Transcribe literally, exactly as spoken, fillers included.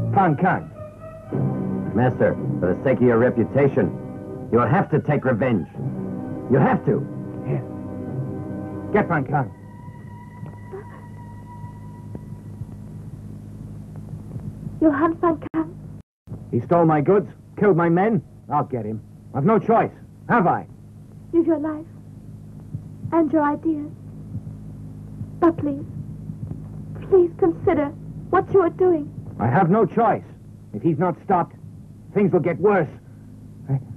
Fan Kang. Master, for the sake of your reputation, you'll have to take revenge. You have to. Here. Get Fan Kang. You'll hunt Fan Kang? He stole my goods, killed my men. I'll get him. I've no choice, have I? Use your life and your ideas. But please, please consider what you are doing. I have no choice. If he's not stopped, things will get worse. I,